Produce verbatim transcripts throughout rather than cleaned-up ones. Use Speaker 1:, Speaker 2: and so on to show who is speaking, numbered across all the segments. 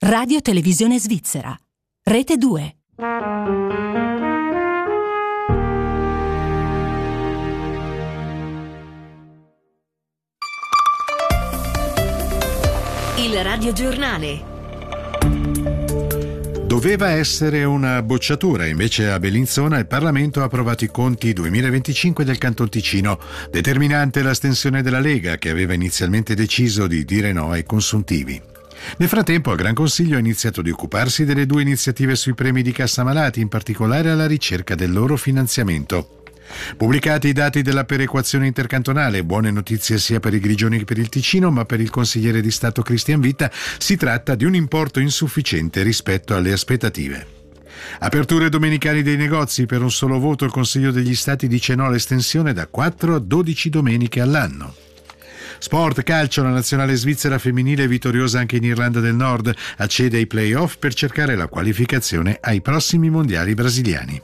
Speaker 1: Radio Televisione Svizzera. Rete due.
Speaker 2: Il radiogiornale.
Speaker 3: Doveva essere una bocciatura, invece a Bellinzona il Parlamento ha approvato i conti duemilaventicinque del Canton Ticino, determinante l'astensione della Lega, che aveva inizialmente deciso di dire no ai consuntivi. Nel frattempo il Gran Consiglio ha iniziato di occuparsi delle due iniziative sui premi di cassa malati, in particolare alla ricerca del loro finanziamento. Pubblicati i dati della perequazione intercantonale, buone notizie sia per i Grigioni che per il Ticino, ma per il consigliere di Stato Cristian Vitta si tratta di un importo insufficiente rispetto alle aspettative. Aperture domenicali dei negozi, per un solo voto il Consiglio degli Stati dice no all'estensione da quattro a dodici domeniche all'anno. Sport, calcio, la nazionale svizzera femminile vittoriosa anche in Irlanda del Nord accede ai play-off per cercare la qualificazione ai prossimi mondiali brasiliani.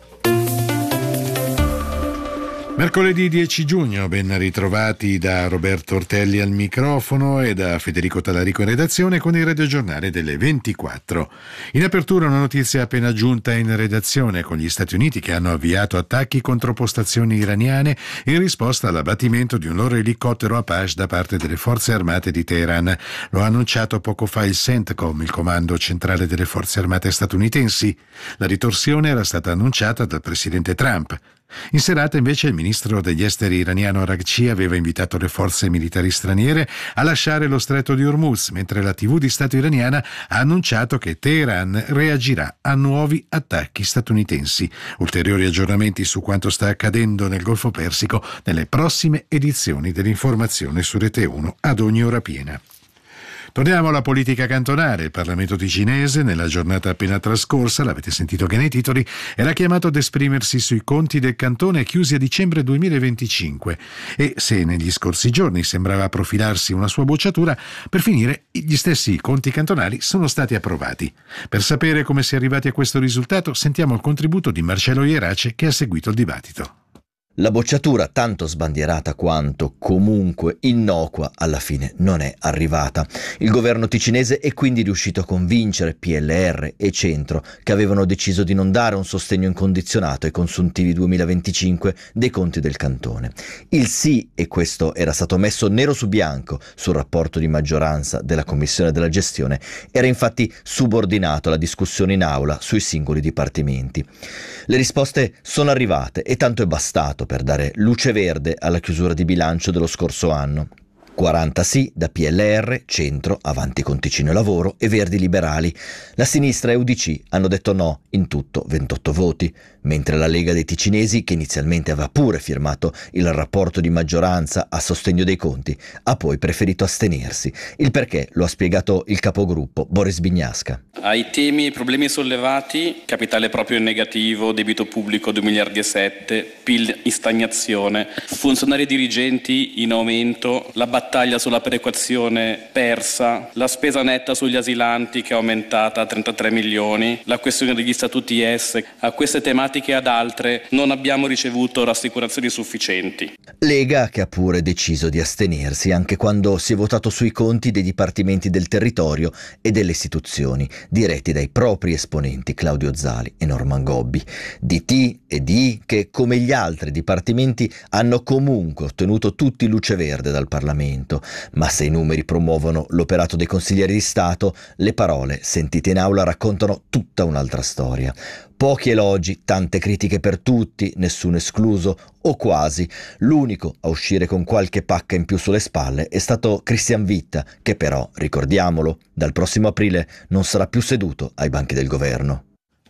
Speaker 3: Mercoledì dieci giugno, ben ritrovati da Roberto Ortelli al microfono e da Federico Talarico in redazione con il radiogiornale delle ventiquattro. In apertura una notizia appena giunta in redazione, con gli Stati Uniti che hanno avviato attacchi contro postazioni iraniane in risposta all'abbattimento di un loro elicottero Apache da parte delle forze armate di Teheran. Lo ha annunciato poco fa il CENTCOM, il comando centrale delle forze armate statunitensi. La ritorsione era stata annunciata dal presidente Trump. In serata invece il ministro degli esteri iraniano Araghchi aveva invitato le forze militari straniere a lasciare lo stretto di Hormuz, mentre la tivù di Stato iraniana ha annunciato che Teheran reagirà a nuovi attacchi statunitensi. Ulteriori aggiornamenti su quanto sta accadendo nel Golfo Persico nelle prossime edizioni dell'informazione su Rete uno ad ogni ora piena. Torniamo alla politica cantonale. Il Parlamento ticinese, nella giornata appena trascorsa, l'avete sentito che nei titoli, era chiamato ad esprimersi sui conti del cantone chiusi a dicembre duemilaventicinque e se negli scorsi giorni sembrava profilarsi una sua bocciatura, per finire gli stessi conti cantonali sono stati approvati. Per sapere come si è arrivati a questo risultato sentiamo il contributo di Marcello Ierace che ha seguito il dibattito.
Speaker 4: La bocciatura, tanto sbandierata quanto comunque innocua, alla fine non è arrivata. Il governo ticinese è quindi riuscito a convincere P L R e Centro, che avevano deciso di non dare un sostegno incondizionato ai consuntivi duemilaventicinque dei conti del cantone. Il sì, e questo era stato messo nero su bianco sul rapporto di maggioranza della Commissione della Gestione, era infatti subordinato alla discussione in aula sui singoli dipartimenti. Le risposte sono arrivate e tanto è bastato per dare luce verde alla chiusura di bilancio dello scorso anno. quaranta sì da P L R, Centro, Avanti con Ticino e Lavoro e Verdi Liberali. La sinistra e U D C hanno detto no, in tutto ventotto voti, mentre la Lega dei Ticinesi, che inizialmente aveva pure firmato il rapporto di maggioranza a sostegno dei conti, ha poi preferito astenersi. Il perché lo ha spiegato il capogruppo Boris Bignasca.
Speaker 5: Ai temi e problemi sollevati, capitale proprio in negativo, debito pubblico due miliardi e sette, P I L in stagnazione, funzionari e dirigenti in aumento, la battaglia sulla perequazione persa, la spesa netta sugli asilanti che è aumentata a trentatré milioni, la questione degli statuti I S. A queste tematiche e ad altre non abbiamo ricevuto rassicurazioni sufficienti.
Speaker 4: Lega che ha pure deciso di astenersi anche quando si è votato sui conti dei dipartimenti del territorio e delle istituzioni, diretti dai propri esponenti Claudio Zali e Norman Gobbi. D T e D I che, come gli altri dipartimenti, hanno comunque ottenuto tutti luce verde dal Parlamento, ma se i numeri promuovono l'operato dei consiglieri di Stato, le parole sentite in aula raccontano tutta un'altra storia. Pochi elogi, tante critiche per tutti, nessuno escluso, o quasi. L'unico a uscire con qualche pacca in più sulle spalle è stato Cristian Vitta, che però, ricordiamolo, dal prossimo aprile non sarà più seduto ai banchi del governo.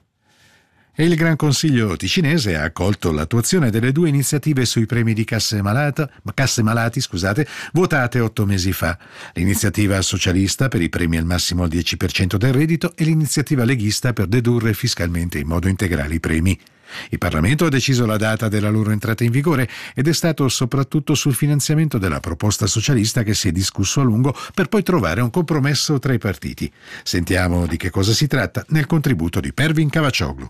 Speaker 3: E il Gran Consiglio ticinese ha accolto l'attuazione delle due iniziative sui premi di casse, malata, casse malati scusate, votate otto mesi fa. L'iniziativa socialista per i premi al massimo al dieci per cento del reddito e l'iniziativa leghista per dedurre fiscalmente in modo integrale i premi. Il Parlamento ha deciso la data della loro entrata in vigore ed è stato soprattutto sul finanziamento della proposta socialista che si è discusso a lungo per poi trovare un compromesso tra i partiti. Sentiamo di che cosa si tratta nel contributo di Pervin Cavacioglu.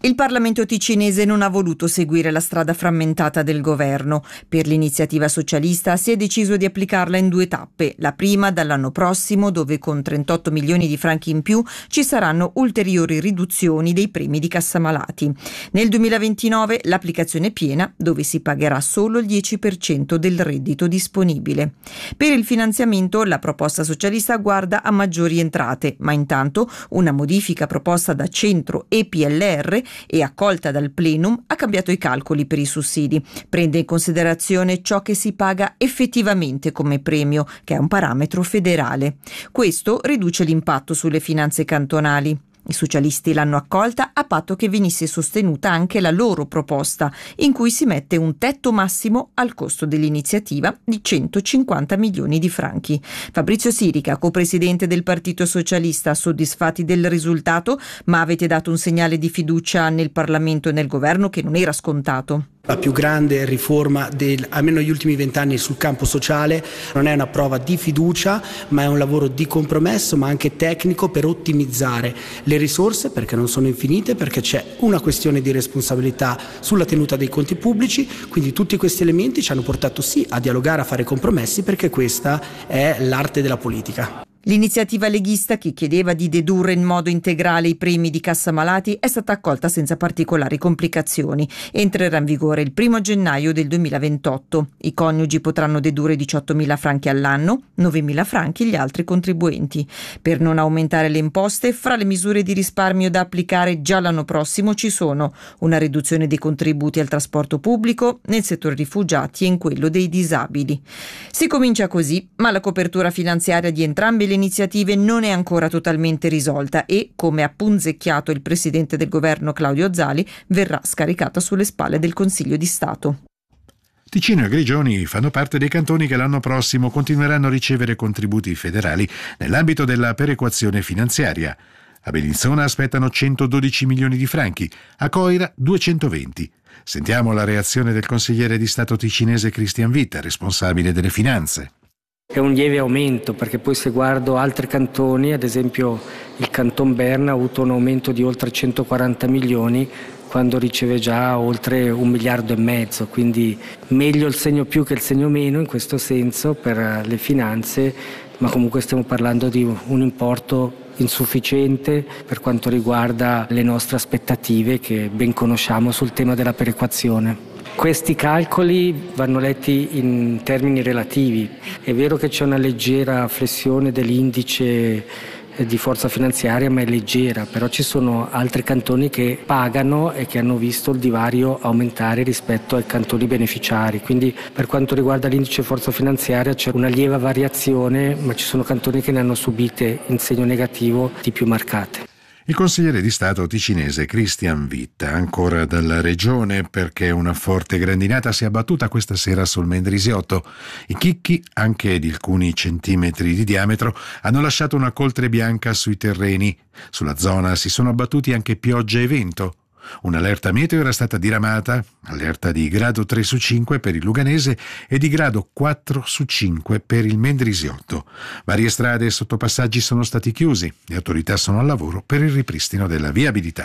Speaker 6: Il Parlamento ticinese non ha voluto seguire la strada frammentata del governo. Per l'iniziativa socialista si è deciso di applicarla in due tappe. La prima dall'anno prossimo, dove con trentotto milioni di franchi in più ci saranno ulteriori riduzioni dei premi di cassamalati. Nel duemilaventinove l'applicazione piena, dove si pagherà solo il dieci per cento del reddito disponibile. Per il finanziamento la proposta socialista guarda a maggiori entrate, ma intanto una modifica proposta da Centro e P L R e accolta dal plenum ha cambiato i calcoli per i sussidi. Prende in considerazione ciò che si paga effettivamente come premio, che è un parametro federale. Questo riduce l'impatto sulle finanze cantonali. I socialisti l'hanno accolta a patto che venisse sostenuta anche la loro proposta, in cui si mette un tetto massimo al costo dell'iniziativa di centocinquanta milioni di franchi. Fabrizio Sirica, copresidente del Partito Socialista, soddisfatti del risultato, ma avete dato un segnale di fiducia nel Parlamento e nel governo che non era scontato.
Speaker 7: La più grande riforma, del, almeno negli ultimi vent'anni, sul campo sociale non è una prova di fiducia, ma è un lavoro di compromesso, ma anche tecnico, per ottimizzare le risorse, perché non sono infinite, perché c'è una questione di responsabilità sulla tenuta dei conti pubblici. Quindi tutti questi elementi ci hanno portato sì a dialogare, a fare compromessi, perché questa è l'arte della politica.
Speaker 6: L'iniziativa leghista, che chiedeva di dedurre in modo integrale i premi di cassamalati, è stata accolta senza particolari complicazioni. Entrerà in vigore il primo gennaio del duemilaventotto. I coniugi potranno dedurre diciottomila franchi all'anno, novemila franchi gli altri contribuenti. Per non aumentare le imposte, fra le misure di risparmio da applicare già l'anno prossimo ci sono una riduzione dei contributi al trasporto pubblico, nel settore rifugiati e in quello dei disabili. Si comincia così, ma la copertura finanziaria di entrambe le le iniziative non è ancora totalmente risolta e, come ha punzecchiato il presidente del governo Claudio Zali, verrà scaricata sulle spalle del Consiglio di Stato.
Speaker 3: Ticino e Grigioni fanno parte dei cantoni che l'anno prossimo continueranno a ricevere contributi federali nell'ambito della perequazione finanziaria. A Bellinzona aspettano centododici milioni di franchi, a Coira duecentoventi. Sentiamo la reazione del consigliere di Stato ticinese Christian Witt, responsabile delle finanze.
Speaker 8: È un lieve aumento, perché poi se guardo altri cantoni, ad esempio il Canton Berna ha avuto un aumento di oltre centoquaranta milioni quando riceve già oltre un miliardo e mezzo, quindi meglio il segno più che il segno meno in questo senso per le finanze, ma comunque stiamo parlando di un importo insufficiente per quanto riguarda le nostre aspettative che ben conosciamo sul tema della perequazione. Questi calcoli vanno letti in termini relativi. È vero che c'è una leggera flessione dell'indice di forza finanziaria, ma è leggera, però ci sono altri cantoni che pagano e che hanno visto il divario aumentare rispetto ai cantoni beneficiari. Quindi per quanto riguarda l'indice forza finanziaria c'è una lieve variazione, ma ci sono cantoni che ne hanno subite in segno negativo di più marcate.
Speaker 3: Il consigliere di Stato ticinese Christian Witt, ancora dalla regione, perché una forte grandinata si è abbattuta questa sera sul Mendrisiotto. I chicchi, anche di alcuni centimetri di diametro, hanno lasciato una coltre bianca sui terreni. Sulla zona si sono abbattuti anche pioggia e vento. Un'allerta meteo era stata diramata, allerta di grado tre su cinque per il Luganese e di grado quattro su cinque per il Mendrisiotto. Varie strade e sottopassaggi sono stati chiusi, le autorità sono al lavoro per il ripristino della viabilità.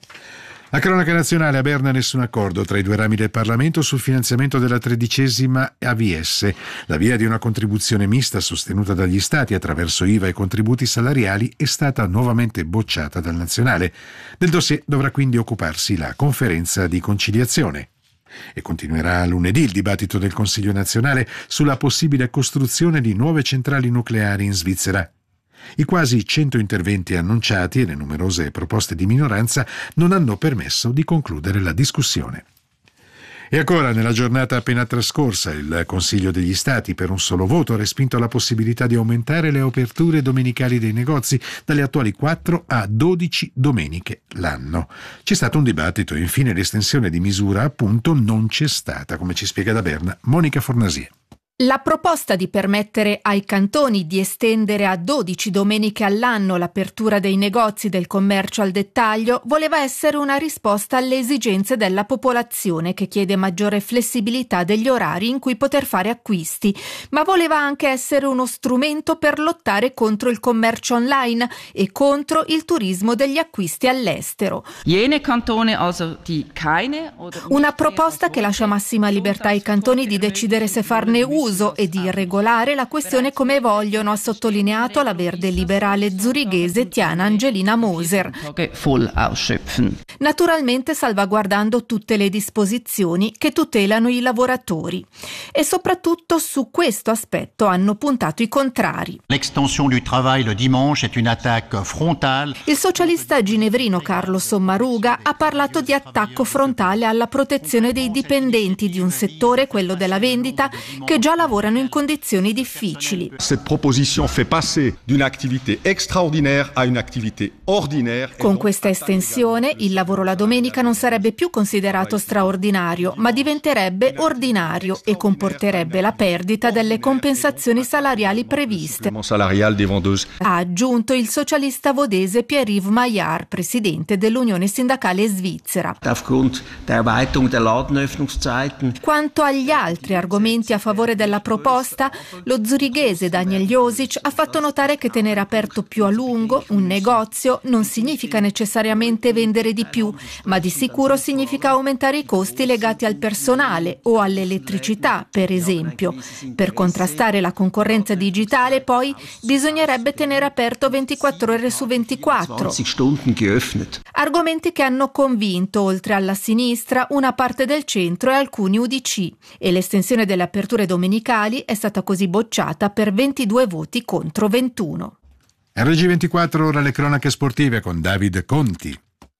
Speaker 3: La cronaca nazionale: a Berna nessun accordo tra i due rami del Parlamento sul finanziamento della tredicesima A V S. La via di una contribuzione mista sostenuta dagli Stati attraverso I V A e contributi salariali è stata nuovamente bocciata dal Nazionale. Del dossier dovrà quindi occuparsi la conferenza di conciliazione. E continuerà lunedì il dibattito del Consiglio nazionale sulla possibile costruzione di nuove centrali nucleari in Svizzera. I quasi cento interventi annunciati e le numerose proposte di minoranza non hanno permesso di concludere la discussione. E ancora, nella giornata appena trascorsa, il Consiglio degli Stati per un solo voto ha respinto la possibilità di aumentare le aperture domenicali dei negozi dalle attuali quattro a dodici domeniche l'anno. C'è stato un dibattito e infine l'estensione di misura appunto non c'è stata, come ci spiega da Berna Monica Fornasie.
Speaker 9: La proposta di permettere ai cantoni di estendere a dodici domeniche all'anno l'apertura dei negozi del commercio al dettaglio voleva essere una risposta alle esigenze della popolazione, che chiede maggiore flessibilità degli orari in cui poter fare acquisti, ma voleva anche essere uno strumento per lottare contro il commercio online e contro il turismo degli acquisti all'estero. Una proposta che lascia massima libertà ai cantoni di decidere se farne uso e di regolare la questione come vogliono, ha sottolineato la verde liberale zurighese Tiana Angelina Moser, naturalmente salvaguardando tutte le disposizioni che tutelano i lavoratori. E soprattutto su questo aspetto hanno puntato i contrari.
Speaker 10: L'extension du travail le dimanche est une attaque frontale.
Speaker 9: Il socialista ginevrino Carlo Sommaruga ha parlato di attacco frontale alla protezione dei dipendenti di un settore, quello della vendita, che già lavorano in condizioni difficili.
Speaker 11: Cette proposition fait passer d'une activité extraordinaire à une activité ordinaire.
Speaker 9: Con questa estensione il lavoro la domenica non sarebbe più considerato straordinario, ma diventerebbe ordinario e comporterebbe la perdita delle compensazioni salariali previste, ha aggiunto il socialista vodese Pierre-Yves Maillard, presidente dell'Unione Sindacale Svizzera. Quanto agli altri argomenti a favore della proposta, lo zurighese Daniel Josic ha fatto notare che tenere aperto più a lungo un negozio non significa necessariamente vendere di più, ma di sicuro significa aumentare i costi legati al personale o all'elettricità, per esempio. Per contrastare la concorrenza digitale, poi, bisognerebbe tenere aperto ventiquattro ore su ventiquattro. Argomenti che hanno convinto, oltre alla sinistra, una parte del centro e alcuni U D C. E l'estensione delle aperture domenicali è stata così bocciata per ventidue voti contro ventuno.
Speaker 3: R G ventiquattro, ora le cronache sportive con David Conti.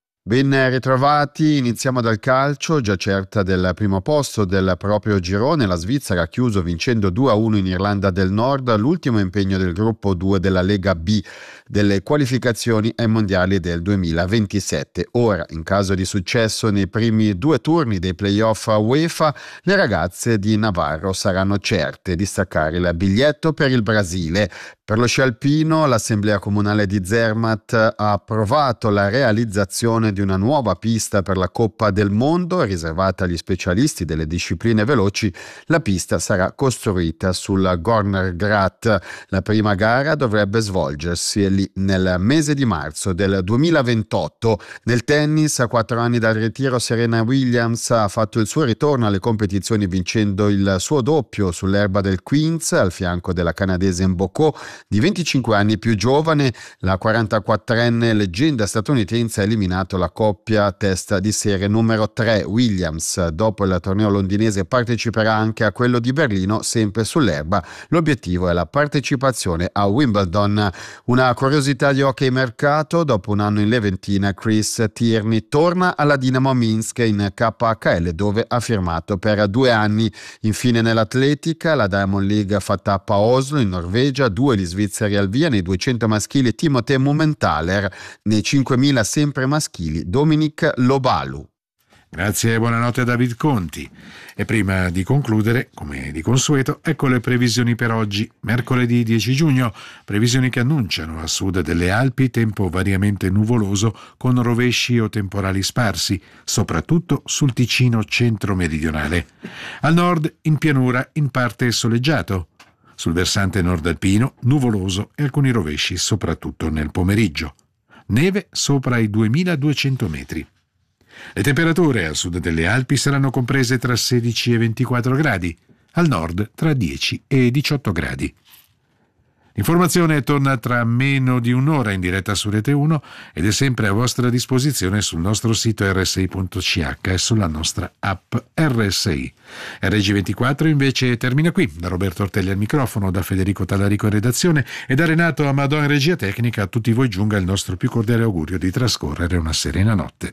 Speaker 12: Ben ritrovati, iniziamo dal calcio, già certa del primo posto del proprio girone. La Svizzera ha chiuso vincendo due a uno in Irlanda del Nord, l'ultimo impegno del gruppo due della Lega B delle qualificazioni ai mondiali del duemilaventisette. Ora, in caso di successo nei primi due turni dei playoff UEFA, le ragazze di Navarro saranno certe di staccare il biglietto per il Brasile. Per lo sci alpino, l'Assemblea Comunale di Zermatt ha approvato la realizzazione di una nuova pista per la Coppa del Mondo riservata agli specialisti delle discipline veloci. La pista sarà costruita sul Gornergrat. La prima gara dovrebbe svolgersi lì nel mese di marzo del duemilaventotto. Nel tennis, a quattro anni dal ritiro, Serena Williams ha fatto il suo ritorno alle competizioni vincendo il suo doppio sull'erba del Queens al fianco della canadese Mboko, di venticinque anni più giovane. La quarantaquattrenne leggenda statunitense ha eliminato la coppia testa di serie numero tre. Williams, dopo il torneo londinese, parteciperà anche a quello di Berlino, sempre sull'erba. L'obiettivo è la partecipazione a Wimbledon. Una curiosità di hockey mercato: dopo un anno in Leventina, Chris Tierney torna alla Dinamo Minsk in K H L, dove ha firmato per due anni. Infine nell'atletica, la Diamond League fa tappa a Oslo in Norvegia, due gli svizzeri al via. Nei duecento maschili Timothée Mumenthaler, nei cinquemila sempre maschili Dominic Lobalu.
Speaker 3: Grazie e buonanotte a David Conti. E prima di concludere, come di consueto, ecco le previsioni per oggi, mercoledì dieci giugno, previsioni che annunciano a sud delle Alpi tempo variamente nuvoloso con rovesci o temporali sparsi, soprattutto sul Ticino centro-meridionale. Al nord, in pianura, in parte soleggiato. Sul versante nord alpino, nuvoloso e alcuni rovesci, soprattutto nel pomeriggio. Neve sopra i duemiladuecento metri. Le temperature al sud delle Alpi saranno comprese tra sedici e ventiquattro gradi, al nord tra dieci e diciotto gradi. L'informazione torna tra meno di un'ora in diretta su Rete uno ed è sempre a vostra disposizione sul nostro sito erre esse i punto ci acca e sulla nostra app R S I. R G ventiquattro invece termina qui. Da Roberto Ortelli al microfono, da Federico Talarico in redazione e da Renato Amadò in regia tecnica, a tutti voi giunga il nostro più cordiale augurio di trascorrere una serena notte.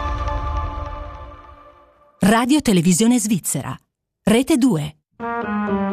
Speaker 1: Radio Televisione Svizzera, Rete due.